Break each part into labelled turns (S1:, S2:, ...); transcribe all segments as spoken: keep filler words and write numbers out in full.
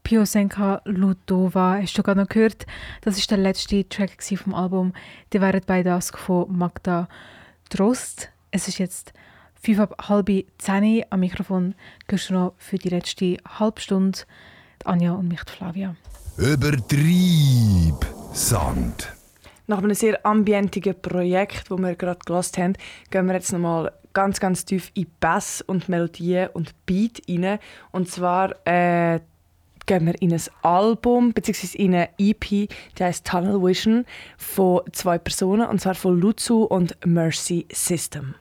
S1: Piosenka Ludova hast du gerade noch gehört. Das ist der letzte Track vom Album «Die wären bei Dusk» von Magda Drost. Es ist jetzt fünf ab halb zehn. Am Mikrofon gehörst du noch für die letzte halbe Stunde Anja und mich, Flavia.
S2: Übertrieb Sand.
S3: Nach einem sehr ambientigen Projekt, das wir gerade gehört haben, gehen wir jetzt nochmal ganz, ganz tief in Bass und Melodien und Beat rein. Und zwar äh, gehen wir in ein Album, beziehungsweise in eine E P, die heisst Tunnel Vision, von zwei Personen, und zwar von Lutzu und Mercy System.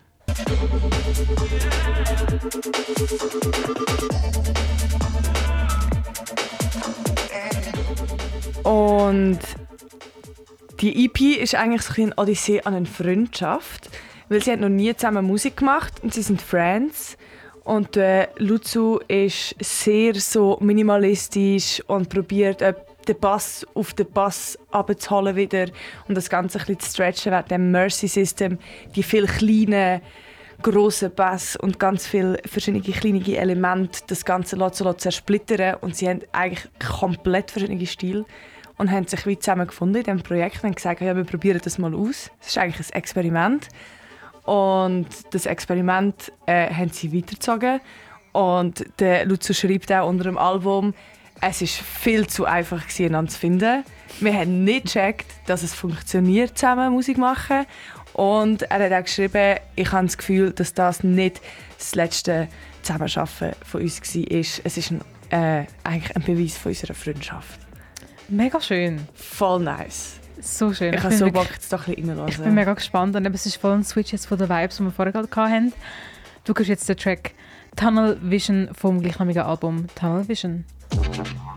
S3: Und die E P ist eigentlich so ein Odyssee an eine Freundschaft, weil sie haben noch nie zusammen Musik gemacht und sie sind Friends. Und äh, Lutzu ist sehr so minimalistisch und probiert äh, den Bass auf den Bass abzuholen wieder und das Ganze ein bisschen zu stretchen, während dem Mercy System die viel kleinen, grossen Bass und ganz viele verschiedene kleine Elemente das Ganze so zersplittern, und sie haben eigentlich komplett verschiedene Stile und haben sich wie zusammen gefunden in diesem Projekt und haben gesagt, ja, wir probieren das mal aus. Es ist eigentlich ein Experiment. Und das Experiment äh, haben sie weitergezogen. Und der Lutzu schreibt auch unter dem Album, es war viel zu einfach, einander zu finden. Wir haben nicht gecheckt, dass es funktioniert, zusammen Musik machen. Und er hat auch geschrieben, ich habe das Gefühl, dass das nicht das letzte Zusammenarbeiten von uns war. Es ist ein, äh, eigentlich ein Beweis von unserer Freundschaft.
S1: Mega schön.
S3: Voll nice.
S1: So schön.
S3: Ich, ich habe so Bock, jetzt doch ein bisschen reinzuhören.
S1: Ich bin mega gespannt. Und es ist voll ein Switch jetzt von den Vibes, die wir vorher gerade hatten. Du hörst jetzt den Track Tunnel Vision vom gleichnamigen Album Tunnel Vision.